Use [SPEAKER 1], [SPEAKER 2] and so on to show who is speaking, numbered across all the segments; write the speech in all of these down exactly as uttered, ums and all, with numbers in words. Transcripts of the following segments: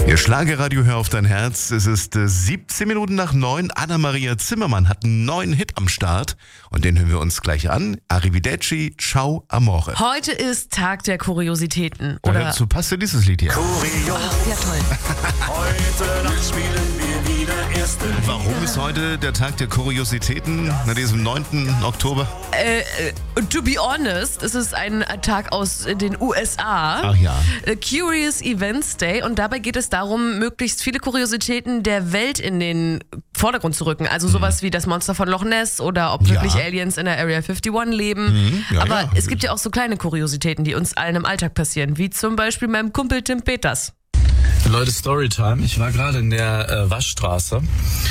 [SPEAKER 1] Ihr Schlagerradio, hör auf dein Herz. Es ist äh, siebzehn Minuten nach neun. Anna-Maria Zimmermann hat einen neuen Hit am Start. Und den hören wir uns gleich an. Arrivederci, ciao, amore.
[SPEAKER 2] Heute ist Tag der Kuriositäten.
[SPEAKER 1] Ja,
[SPEAKER 2] Oder
[SPEAKER 1] dazu passt ja dieses Lied hier.
[SPEAKER 3] Kurios.
[SPEAKER 2] Ach, ja, toll.
[SPEAKER 3] Heute Nacht spielen wir wieder erste Liga.
[SPEAKER 1] Warum ist heute der Tag der Kuriositäten, an diesem neunten Oktober?
[SPEAKER 2] Äh, äh, to be honest, es ist ein Tag aus den U S A.
[SPEAKER 1] Ach ja.
[SPEAKER 2] A Curious Events Day. Und dabei geht es darum, möglichst viele Kuriositäten der Welt in den Vordergrund zu rücken. Also sowas wie das Monster von Loch Ness oder ob wirklich
[SPEAKER 1] Ja.
[SPEAKER 2] Aliens in der Area einundfünfzig leben.
[SPEAKER 1] Mhm, ja,
[SPEAKER 2] Aber
[SPEAKER 1] ja.
[SPEAKER 2] es gibt ja auch so kleine Kuriositäten, die uns allen im Alltag passieren. Wie zum Beispiel meinem Kumpel Tim Peters.
[SPEAKER 4] Leute, Storytime. Ich war gerade in der äh, Waschstraße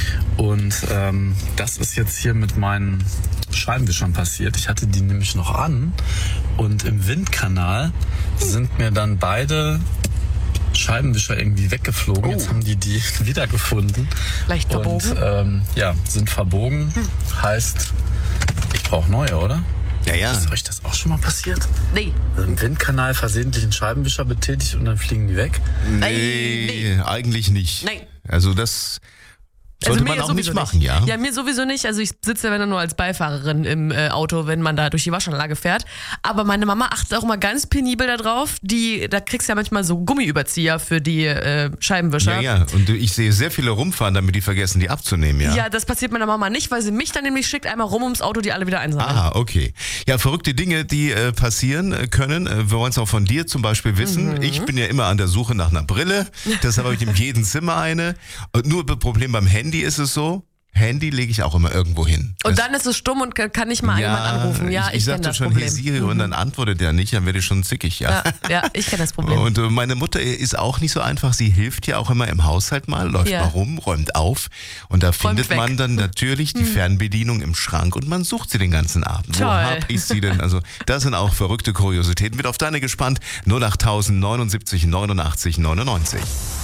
[SPEAKER 4] und ähm, das ist jetzt hier mit meinen Scheibenwischern passiert. Ich hatte die nämlich noch an und im Windkanal sind mir dann beide Scheibenwischer irgendwie weggeflogen.
[SPEAKER 1] Oh.
[SPEAKER 4] Jetzt haben die die wiedergefunden.
[SPEAKER 2] Leicht verbogen.
[SPEAKER 4] Und ähm, ja, sind verbogen. Heißt, ich brauche neue, oder?
[SPEAKER 1] Ja, ja.
[SPEAKER 4] Ist euch das auch schon mal passiert?
[SPEAKER 2] Nee.
[SPEAKER 4] Also im Windkanal versehentlich einen Scheibenwischer betätigt und dann fliegen die weg?
[SPEAKER 1] Nee, eigentlich nicht.
[SPEAKER 2] Nein.
[SPEAKER 1] Also das sollte
[SPEAKER 2] mir
[SPEAKER 1] man auch
[SPEAKER 2] sowieso
[SPEAKER 1] nicht machen, ja?
[SPEAKER 2] Ja, mir sowieso nicht. Also ich sitze ja wenn dann nur als Beifahrerin im äh, Auto, wenn man da durch die Waschanlage fährt. Aber meine Mama achtet auch immer ganz penibel darauf. Die, da kriegst du ja manchmal so Gummiüberzieher für die äh, Scheibenwischer.
[SPEAKER 1] Ja, ja. Und ich sehe sehr viele rumfahren, damit die vergessen, die abzunehmen, ja?
[SPEAKER 2] Ja, das passiert meiner Mama nicht, weil sie mich dann nämlich schickt, einmal rum ums Auto, die alle wieder einsammeln.
[SPEAKER 1] Ah, okay. Ja, verrückte Dinge, die äh, passieren äh, können. Äh, wir wollen es auch von dir zum Beispiel wissen.
[SPEAKER 2] Mhm.
[SPEAKER 1] Ich bin ja immer an der Suche nach einer Brille. Deshalb habe ich in jedem Zimmer eine. Und nur das Problem beim Handy ist es so, Handy lege ich auch immer irgendwo hin.
[SPEAKER 2] Und
[SPEAKER 1] Das-
[SPEAKER 2] dann ist es stumm und kann nicht mal jemand anrufen. Ja,
[SPEAKER 1] ich,
[SPEAKER 2] ich,
[SPEAKER 1] ich
[SPEAKER 2] kenne
[SPEAKER 1] sagte
[SPEAKER 2] das
[SPEAKER 1] schon,
[SPEAKER 2] Problem.
[SPEAKER 1] hey Siri, und dann antwortet er nicht, dann werde ich schon zickig, ja.
[SPEAKER 2] Ja, ja, ich kenne das Problem.
[SPEAKER 1] Und äh, meine Mutter ist auch nicht so einfach. Sie hilft ja auch immer im Haushalt mal, läuft
[SPEAKER 2] Ja.
[SPEAKER 1] mal rum, räumt auf. Und da findet
[SPEAKER 2] weg.
[SPEAKER 1] man dann natürlich die Fernbedienung im Schrank und man sucht sie den ganzen Abend. Wo
[SPEAKER 2] Toll.
[SPEAKER 1] hab ich sie denn? Also das sind auch verrückte Kuriositäten. Wird auf deine gespannt. null acht neunundsiebzig neunundachtzig neunundneunzig.